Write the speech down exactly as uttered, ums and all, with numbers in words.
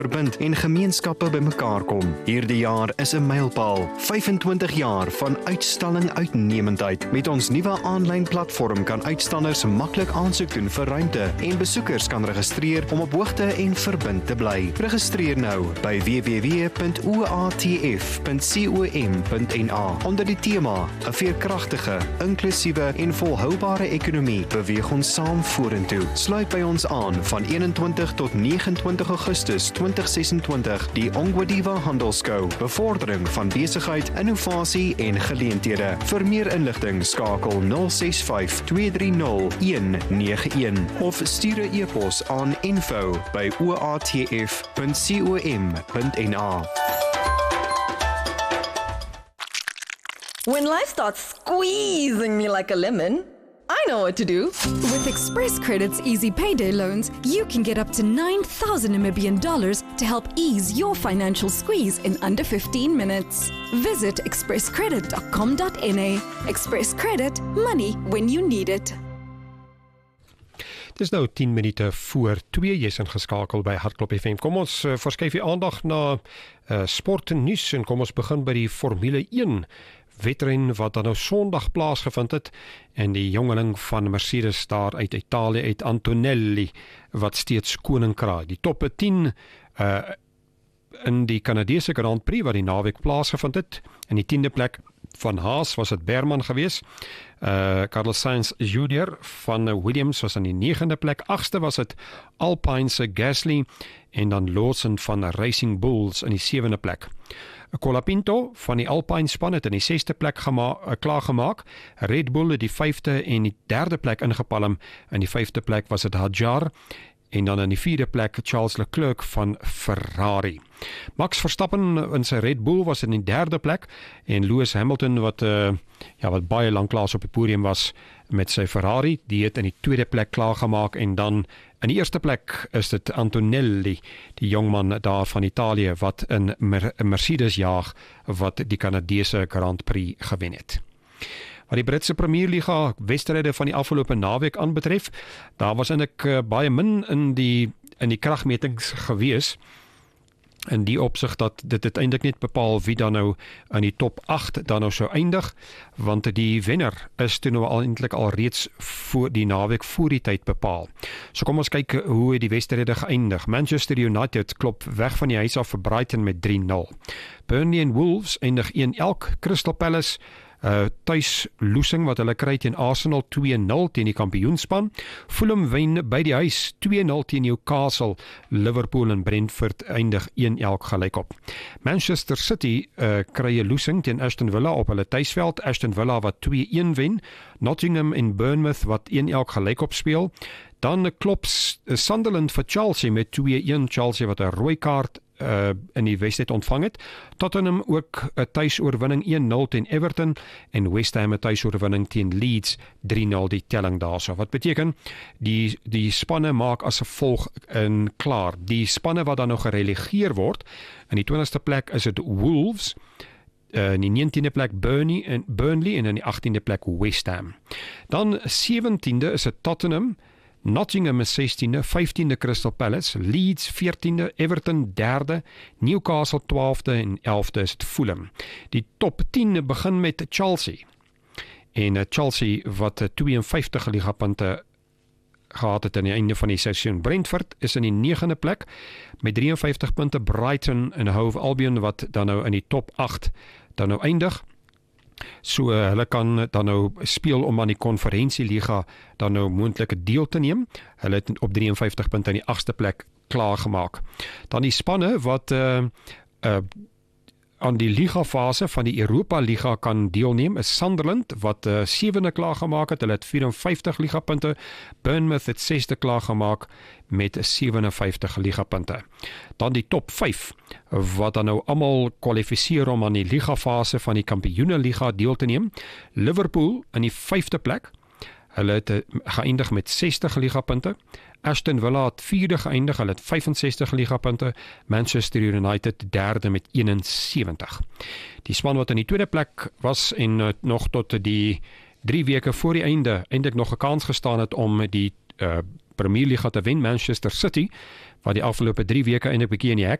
verbind en gemeenskappe bymekaar kom. Hierdie jaar is 'n mylpaal, vyfentwintig jaar van uitstalling uitnemendheid. Met ons nuwe aanlyn platform kan uitstallers maklik aansoek doen vir ruimte en besoekers kan registreer om op hoogte en verbind te bly. Registreer nou by w w w punt o a t f punt com punt n a onder die tema 'n veerkragtige, inklusiewe en volhoubare ekonomie beweeg ons saam vorentoe. Sluit by ons aan van eenentwintig tot negenentwintig Augustus twintig sesentwintig die Ongwediva Handelskou, bevordering van besigheid, innovasie en geleenthede. Vir meer inligting skakel nul ses vyf twee drie nul een nege een of stuur 'n e-pos aan info by o a t f punt com punt n a. When life starts squeezing me like a lemon, I know what to do. With Express Credit's easy payday loans, you can get up to nine thousand Namibian dollars to help ease your financial squeeze in under fifteen minutes. Visit express credit dot com dot n a. Express Credit, money when you need it. Dit is nou tien minute voor twee, jy is ingeskakel by Hartklop F M. Kom ons uh, verskuif die aandag na uh, sport en nuus en kom ons begin by die Formule een wedren wat dan nou Sondag plaasgevind het en die jongeling van Mercedes daar uit Italië, uit Antonelli, wat steeds koning kraai. Die toppe tien uh, in die Canadese Grand Prix wat die naweek plaasgevind het. In die tiende plek van Haas was het Berman gewees. Uh, Carlos Sainz Junior van Williams was aan die negende plek. Agste was het Alpine se Gasly en dan Lawson van Racing Bulls in die sewende plek. Colapinto van die Alpine span het in die sesde plek gema- klaargemaak. Red Bull het die vyfde en die derde plek ingepalm. In die vyfde plek was het Hadjar en dan in die vierde plek Charles Leclerc van Ferrari. Max Verstappen in sy Red Bull was in die derde plek en Lewis Hamilton wat, uh, ja, wat baie lanklaas op die podium was met sy Ferrari, die het in die tweede plek klaargemaak en dan in die eerste plek is dit Antonelli, die jongman daar van Italië wat in Mer- Mercedes jaag wat die Canadese Grand Prix gewen het. Wat die Britse Premierliga wedstryde van die afgelope naweek aanbetref, daar was eintlik uh, baie min in die in die kragmetings gewees. In die opsig dat dit uiteindelik net bepaal wie dan nou in die top agt dan nou sou eindig, want die wenner is toe nou al eintlik al reeds voor die naweek voor die tyd bepaal. So kom ons kyk hoe die wedstryde geëindig. Manchester United klop weg van die huis af vir Brighton met drie nul. Burnley en Wolves eindig een elk. Crystal Palace Uh, thuis losing wat hulle kry teen Arsenal twee nul teen die kampioenspan. Fulham wen by die huis twee nul teen Newcastle. Liverpool en Brentford eindig een elk gelyk op. Manchester City uh, kry 'n losing teen Aston Villa op hulle tuisveld. Aston Villa wat twee een wen. Nottingham en Bournemouth wat een elk gelyk op speel. Dan klop Sunderland vir Chelsea met twee een. Chelsea wat 'n rooi kaart Uh, in die wedstryd ontvang het. Tottenham ook 'n tuisoorwinning een nul teen Everton en West Ham 'n tuisoorwinning teen Leeds drie nul die telling daarso. Wat beteken die die spanne maak as gevolg in klaar. Die spanne wat dan nog gerelegeer word, in die twintigste plek is dit Wolves, uh, in die negentiende plek Burnley en Burnley en in die agtiende plek West Ham. Dan sewentiende is dit Tottenham, Nottingham is sestiende, vyftiende Crystal Palace, Leeds veertiende, Everton derde, Newcastle twaalfde en elfde is het Fulham. Die top tien begin met Chelsea. En Chelsea wat twee en vyftig ligapunte gehad het aan die einde van die seisoen. Brentford is in die negende plek met drie en vyftig punte. Brighton en Hove Albion wat dan nou in die top agt dan nou eindig. So uh, hulle kan dan nou speel om aan die konferensieliga dan nou moontlike deel te neem. Hulle het op drie en vyftig punte in die agste plek klaargemaak. Dan die spanne wat uh, uh, aan die ligafase van die Europa Liga kan deelneem is Sunderland wat uh, sewende klaargemaak het. Hulle het vyf en vyftig ligapunte. Bournemouth het sesde klaargemaak met vyf en vyftig ligapunte. Dan die top vyf wat dan nou almal kwalifiseer om aan die ligafase van die Kampioenenliga deel te neem. Liverpool in die vyfde plek. Hulle het geëindig met sestig ligapunte. Aston Villa het vierde geëindig, hulle het vyf en sestig ligapunte. Manchester United derde met een en sewentig. Die span wat in die tweede plek was en uh, nog tot die drie weke voor die einde eintlik nog 'n kans gestaan het om die uh, Premier Liga te wen. Manchester City wat die afgelope drie weke eintlik bietjie in die hek